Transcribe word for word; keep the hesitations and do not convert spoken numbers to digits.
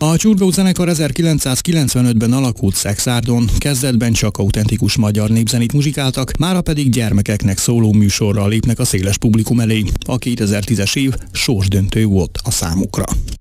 A Csurgó zenekar ezerkilencszázkilencvenötben alakult Szexárdon, kezdetben csak autentikus magyar népzenét muzsikáltak, mára pedig gyermekeknek szóló műsorral lépnek a széles publikum elé. A kétezer-tízes év sorsdöntő volt a számukra.